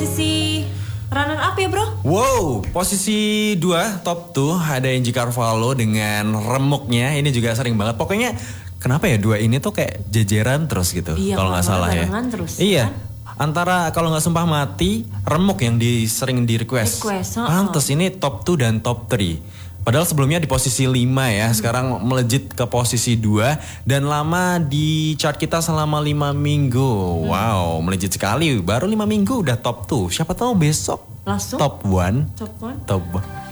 posisi runner up ya bro? Wow, posisi 2 top 2 ada Angie Carvalho dengan remuknya. Ini juga sering banget. Pokoknya kenapa ya dua ini tuh kayak jejeran terus gitu. Iya, kalau nggak salah ya. Terus, iya. Kan? Antara kalau nggak Sumpah Mati, Remuk yang sering di request. Pantes ini top 2 dan top 3. Padahal sebelumnya di posisi 5 ya, sekarang melejit ke posisi 2 dan lama di chart kita selama 5 minggu. Wow, melejit sekali. Baru 5 minggu udah top 2. Siapa tahu besok langsung top 1. Top 1. Top 1.